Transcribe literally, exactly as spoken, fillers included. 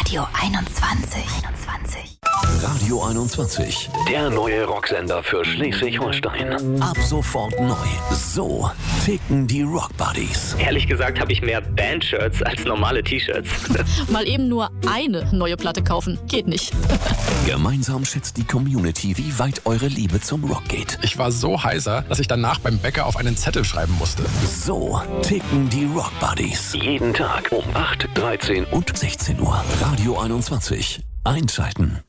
Radio einundzwanzig. einundzwanzig. Radio einundzwanzig, der neue Rocksender für Schleswig-Holstein. Ab sofort neu. So ticken die Rock Buddies. Ehrlich gesagt habe ich mehr Band-Shirts als normale T-Shirts. Mal eben nur eine neue Platte kaufen, geht nicht. Gemeinsam schätzt die Community, wie weit eure Liebe zum Rock geht. Ich war so heiser, dass ich danach beim Bäcker auf einen Zettel schreiben musste. So ticken die Rock Buddies. Jeden Tag um acht, dreizehn und sechzehn Uhr. Radio einundzwanzig. Einschalten.